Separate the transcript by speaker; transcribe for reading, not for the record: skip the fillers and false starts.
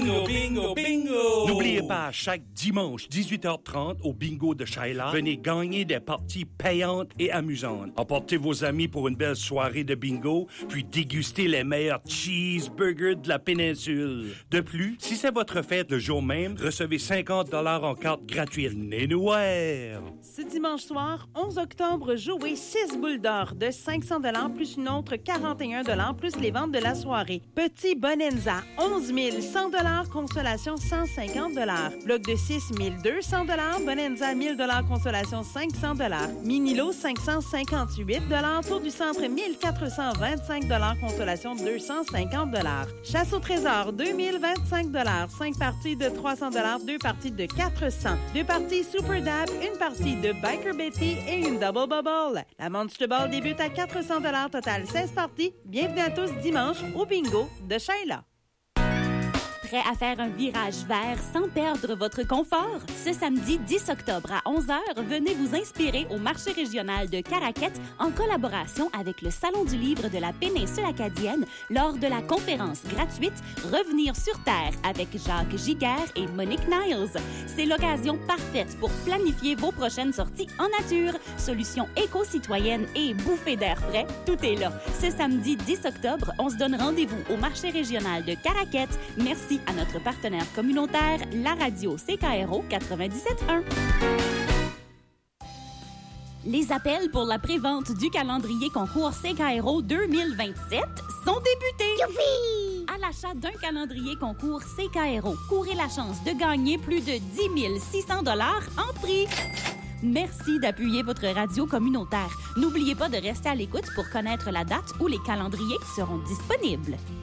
Speaker 1: Bingo, bingo, bingo!
Speaker 2: N'oubliez pas, chaque dimanche, 18h30, au bingo de Shaila, venez gagner des parties payantes et amusantes. Emportez vos amis pour une belle soirée de bingo, puis dégustez les meilleurs cheeseburgers de la péninsule. De plus, si c'est votre fête le jour même, recevez 50 $ en carte gratuite. Venez-nous voir!
Speaker 3: Ce dimanche soir, 11 octobre, jouez 6 boules d'or de 500 $ plus une autre 41 $ plus les ventes de la soirée. Petit Bonanza, 11 100 $, consolation 150 $. Bloc de 6, 1200 $. Bonanza, 1000 $, consolation 500 $. Mini-lot, 558 $. Tour du centre, 1425 $, consolation 250 $. Chasse au trésor, 2025 $. 5 parties de 300 $, 2 parties de 400. 2 parties Super Dab, une partie de Biker Betty et une Double Bubble. La Monster Ball débute à 400 $, total 16 parties. Bienvenue à tous dimanche au bingo de Shaila.
Speaker 4: Prêt à faire un virage vert sans perdre votre confort? Ce samedi 10 octobre à 11h, venez vous inspirer au marché régional de Caraquette en collaboration avec le Salon du livre de la péninsule acadienne lors de la conférence gratuite Revenir sur Terre avec Jacques Giguère et Monique Niles. C'est l'occasion parfaite pour planifier vos prochaines sorties en nature. Solutions éco-citoyennes et bouffées d'air frais, tout est là. Ce samedi 10 octobre, on se donne rendez-vous au marché régional de Caraquette. Merci à notre partenaire communautaire, la radio CKRO 97.1. Les appels pour la prévente du calendrier concours CKRO 2027 sont débutés. Youpi! À l'achat d'un calendrier concours CKRO, courez la chance de gagner plus de 10 600 $ en prix. Merci d'appuyer votre radio communautaire. N'oubliez pas de rester à l'écoute pour connaître la date où les calendriers seront disponibles.